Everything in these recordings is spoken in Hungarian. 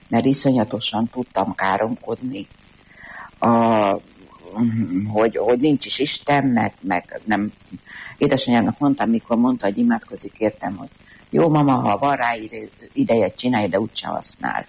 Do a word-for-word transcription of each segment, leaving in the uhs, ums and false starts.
mert iszonyatosan tudtam káromkodni, a, hogy, hogy nincs is Isten, meg, meg nem. Édesanyámnak mondtam, mikor mondta, hogy imádkozik, értem, hogy jó mama, ha van rá ideje, csinálj, de úgyse használ.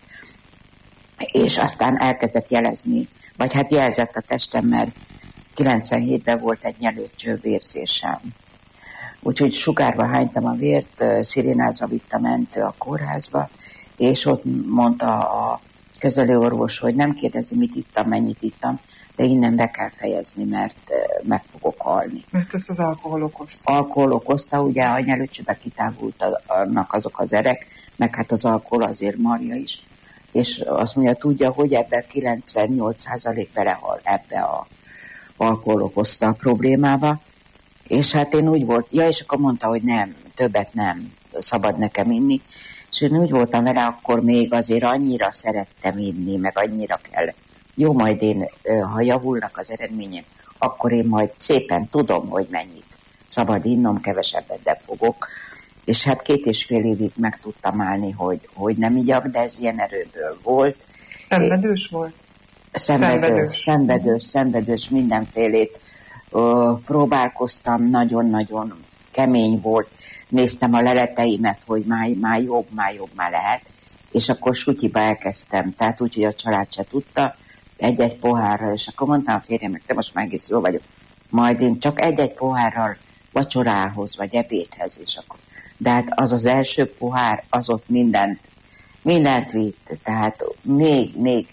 És aztán elkezdett jelezni, vagy hát jelzett a testem, mert kilencvenhétben volt egy nyelőcsővérzésem. Úgyhogy sugárba hánytam a vért, szirénázva vitt a mentő a kórházba, és ott mondta a kezelőorvos, hogy nem kérdezi, mit ittam, mennyit ittam, de innen be kell fejezni, mert meg fogok halni. Mert ezt az alkohol okozta. Alkohol okozta, ugye a nyelőcsőbe kitávultak azok az erek, meg hát az alkohol azért marja is, és azt mondja, tudja, hogy ebben kilencvennyolc százalék belehal ebbe a alkohol okozta a problémába, és hát én úgy volt, ja, és akkor mondta, hogy nem, többet nem szabad nekem inni, és én úgy voltam vele, akkor még azért annyira szerettem inni, meg annyira kell. Jó, majd én, ha javulnak az eredmények, akkor én majd szépen tudom, hogy mennyit szabad innom, kevesebbet, de fogok. És hát két és fél évig meg tudtam állni, hogy, hogy nem igyak, de ez ilyen erőből volt. Szenvedős volt? Szenvedős, szenvedős, szenvedős, szenvedős mindenfélét. Ö, próbálkoztam, nagyon-nagyon kemény volt. Néztem a leleteimet, hogy már, már jobb, már jobb, már lehet. És akkor sutyiba elkezdtem. Tehát úgy, hogy a család se tudta, egy-egy pohárral, és akkor mondtam a férjemnek, te most már egész jó vagyok. Majd én csak egy-egy pohárral vacsorához, vagy ebédhez, és akkor. De hát az az első pohár, az ott mindent, mindent vitt. Tehát még, még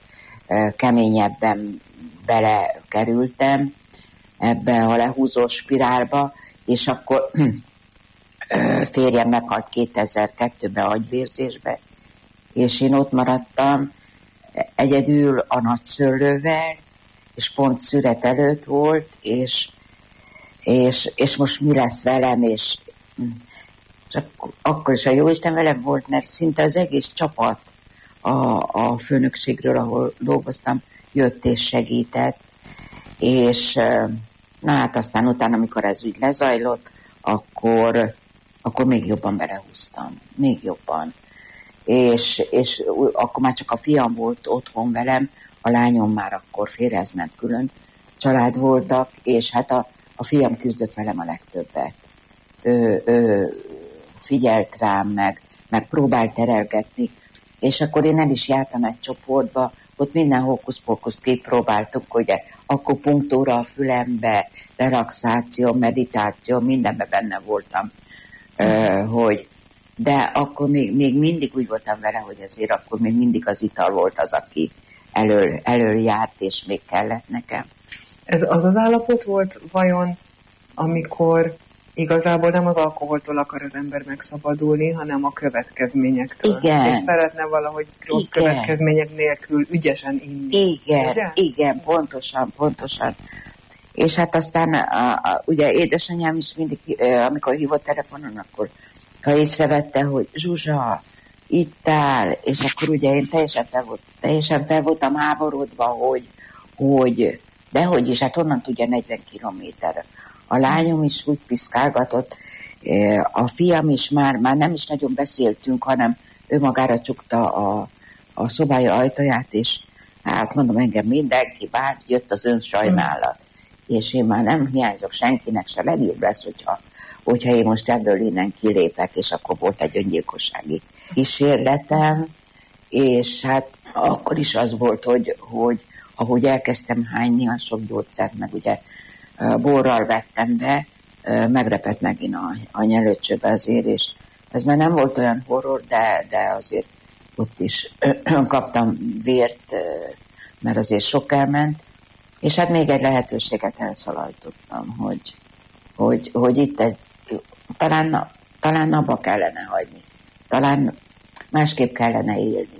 keményebben belekerültem ebbe a lehúzó spirálba, és akkor férjem meghalt kétezer-kettőben agyvérzésbe, és én ott maradtam egyedül a nagyszőlővel, és pont szület előtt volt, és, és, és most mi lesz velem, és csak akkor is a jóisten velem volt, mert szinte az egész csapat a, a főnökségről, ahol dolgoztam, jött és segített, és na hát aztán utána, amikor ez úgy lezajlott, akkor, akkor még jobban belehúztam, még jobban. És, és akkor már csak a fiam volt otthon velem, a lányom már akkor férjhez ment, külön család voltak, és hát a, a fiam küzdött velem a legtöbbet. Ő, ő figyelt rám, meg, meg próbált terelgetni, és akkor én el is jártam egy csoportba, ott minden hókusz-pókuszt kipróbáltuk, ugye akupunktúra a fülembe, relaxáció, meditáció, mindenben benne voltam, ö, hogy de akkor még, még mindig úgy voltam vele, hogy azért akkor még mindig az ital volt az, aki elől, elől járt, és még kellett nekem. Ez az az állapot volt vajon, amikor igazából nem az alkoholtól akar az ember megszabadulni, hanem a következményektől. Igen. És szeretne valahogy rossz igen. következmények nélkül ügyesen inni. Igen, ugye? igen, pontosan, pontosan. És hát aztán a, a, ugye édesanyám is mindig, amikor hívott telefonon, akkor ha észrevette, hogy Zsuzsa, itt áll, és akkor ugye én teljesen fel, volt, teljesen fel voltam háborodva, hogy, hogy dehogy is, hát honnan tudja negyven kilométerre. A lányom is úgy piszkálgatott, a fiam is már, már nem is nagyon beszéltünk, hanem ő magára csukta a, a szobája ajtaját, és hát mondom, engem mindenki várt, jött az ön sajnálat. Mm. És én már nem hiányzok senkinek, se legjobb lesz, hogyha, hogyha én most ebből innen kilépek, és akkor volt egy öngyilkossági kísérletem, és hát akkor is az volt, hogy, hogy ahogy elkezdtem hányni a sok gyógyszert, meg ugye borral vettem be, megrepett megint a, a nyelőcsőbe azért, és ez már nem volt olyan horror, de, de azért ott is kaptam vért, mert azért sok elment, és hát még egy lehetőséget elszaladtottam, hogy, hogy, hogy itt egy, talán, talán abba kellene hagyni, talán másképp kellene élni.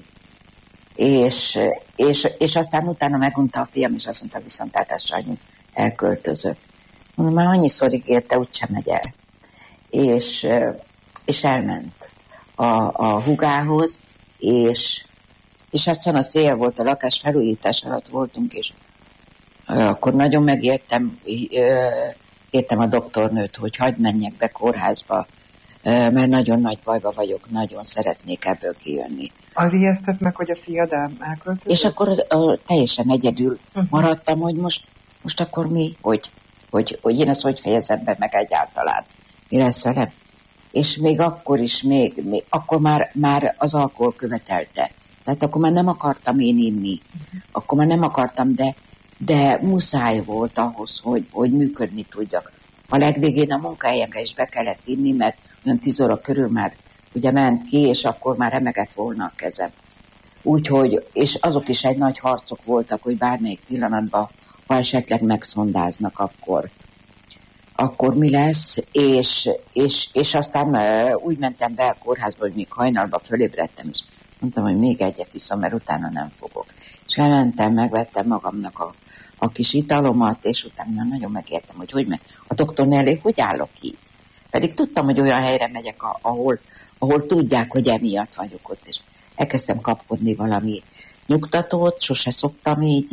És, és, és aztán utána megunta a fiam, és azt mondta, viszontlátásra, hogy elköltözött. Mondom, már annyiszor ígérte, úgysem megy el. És, és elment a, a hugához, és, és aztán a szél volt, a lakás felújítás alatt voltunk, és akkor nagyon megértem, értem a doktornőt, hogy hagyd menjek be kórházba mert nagyon nagy bajba vagyok, nagyon szeretnék ebből kijönni. Az ijesztett meg, hogy a fiad elköltözött? És akkor uh, teljesen egyedül uh-huh. maradtam, hogy most, most akkor mi, hogy, hogy, hogy én ezt hogy fejezem be meg egyáltalán, mi lesz velem. És még akkor is, még, még akkor már, már az alkohol követelte. Tehát akkor már nem akartam én inni, uh-huh. akkor már nem akartam, de, de muszáj volt ahhoz, hogy, hogy működni tudjak. A legvégén a munkahelyemre is be kellett inni, mert olyan tíz óra körül már ugye ment ki, és akkor már remegett volna a kezem. Úgyhogy, és azok is egy nagy harcok voltak, hogy bármelyik pillanatban, ha esetleg megszondáznak, akkor, akkor mi lesz, és, és, és aztán uh, úgy mentem be a kórházba, hogy még hajnalba fölébredtem, és mondtam, hogy még egyet iszom, mert utána nem fogok. És lementem, megvettem magamnak a, a kis italomat, és utána nagyon megértem, hogy hogy meg. A doktornál elé hogy állok így? Pedig tudtam, hogy olyan helyre megyek, ahol, ahol tudják, hogy emiatt vagyok ott, és elkezdtem kapkodni valami nyugtatót, sose szoktam így,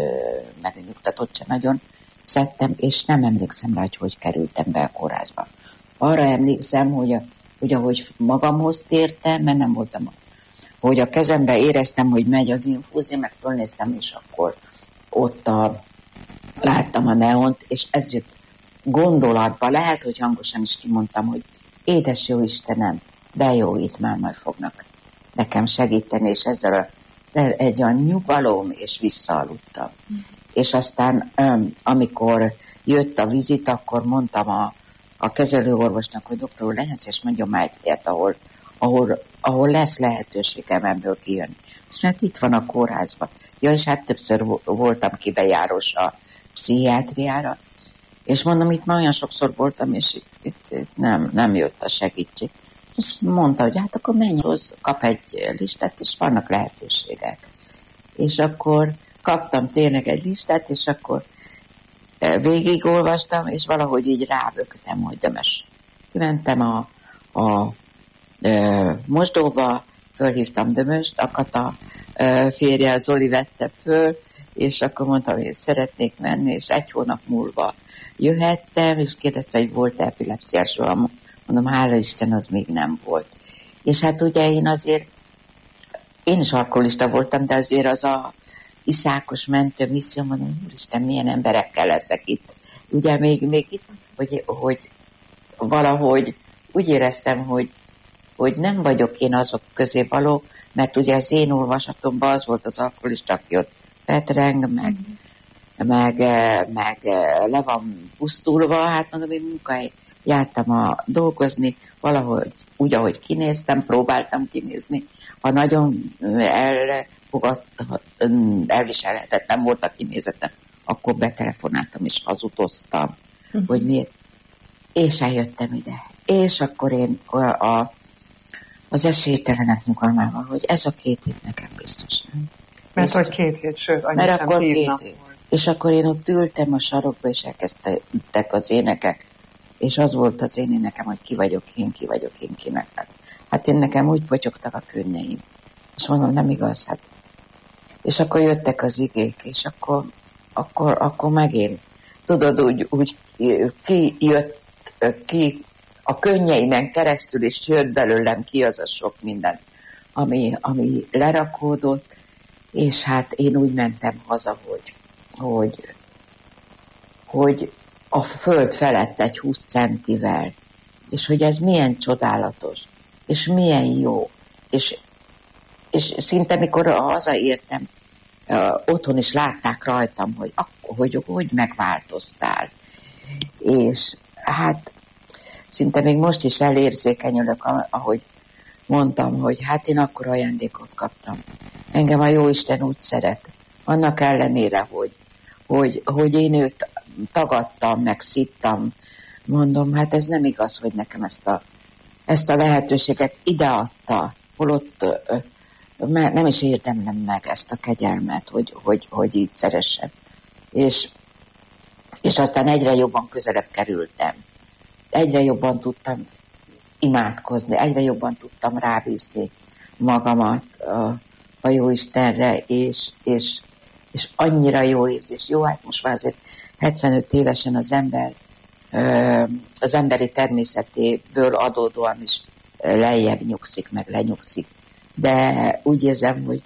meg a nyugtatót sem nagyon szedtem, és nem emlékszem rá, hogy hogy kerültem be a kórházba. Arra emlékszem, hogy, a, hogy ahogy magamhoz tértem, mert nem voltam, hogy a kezembe éreztem, hogy megy az infúzió, meg fölnéztem, és akkor ott a, láttam a neont, és ez jött gondolatba, lehet, hogy hangosan is kimondtam, hogy édes jó Istenem, de jó, itt már majd fognak nekem segíteni, és ezzel a, egy olyan nyugalom, és visszaaludtam. Mm. És aztán, amikor jött a vizit, akkor mondtam a, a kezelőorvosnak, hogy doktor úr, legyen szíves, mondjon már egy helyet, ahol, ahol, ahol lesz lehetőségem ebből kijönni. Azt mondja, itt van a kórházban. Ja, és hát többször voltam kibejárós a pszichiátriára, és mondom, itt már olyan sokszor voltam, és itt, itt, itt nem, nem jött a segítség. És mondta, hogy hát akkor menj, hoz, kap egy listát, és vannak lehetőségek. És akkor kaptam tényleg egy listát, és akkor végigolvastam, és valahogy így rábögtem, hogy dömös. Kimentem a, a, a mosdóba, fölhívtam Dömöst, a Kata férje, Zoli vette föl, és akkor mondtam, hogy szeretnék menni, és egy hónap múlva jöhettem, és kérdezte, hogy volt epilepsziás roham. Mondom, hála Isten, az még nem volt. És hát ugye én azért, én is alkoholista voltam, de azért az a iszákos mentő misszió, mondom, úristen, milyen emberekkel leszek itt. Ugye még, még itt, hogy, hogy valahogy úgy éreztem, hogy, hogy nem vagyok én azok közé való, mert ugye az én olvasatomban az volt az alkoholista, aki ott petreng, meg, mm. meg, meg le van pusztulva, hát mondom, én munkahely jártam a dolgozni, valahogy úgy, ahogy kinéztem, próbáltam kinézni. Ha nagyon elfogadt, elviselhetett, nem volt a kinézetem, akkor betelefonáltam és hazudoztam, uh-huh. hogy miért. És eljöttem ide. És akkor én a, a, az esélytelenek nyugalmával, hogy ez a két hét nekem biztos nem. Mert hogy két hét, sőt, annyi mert sem akkor tíz két nap hét. volt. És akkor én ott ültem a sarokba, és elkezdtek az énekek, és az volt az én énekem, hogy ki vagyok én, ki vagyok én, kinek. Hát én nekem úgy potyogtak a könnyeim. És mondom, nem igaz, hát. És akkor jöttek az igék, és akkor, akkor, akkor megint, tudod, úgy, úgy ki jött ki a könnyeimen keresztül, és jött belőlem ki az a sok minden, ami, ami lerakódott, és hát én úgy mentem haza, hogy, hogy, hogy a föld felett egy húsz centivel, és hogy ez milyen csodálatos, és milyen jó, és, és szinte mikor hazaértem, otthon is látták rajtam, hogy, hogy, hogy megváltoztál. És hát szinte még most is elérzékenyülök, ahogy mondtam, hogy hát én akkor ajándékot kaptam. Engem a Jóisten úgy szeret, annak ellenére, hogy, hogy, hogy én őt tagadtam, meg szittam, mondom, hát ez nem igaz, hogy nekem ezt a, ezt a lehetőséget ideadta, holott nem is érdemlem meg ezt a kegyelmet, hogy, hogy, hogy így szeressem. És, és aztán egyre jobban közelebb kerültem. Egyre jobban tudtam imádkozni, egyre jobban tudtam rábízni magamat a, a Jóistenre, és, és, és annyira jó érzés. Jó, hát most már azért hetvenöt évesen az ember az emberi természetéből adódóan is lejjebb nyugszik, meg lenyugszik. De úgy érzem, hogy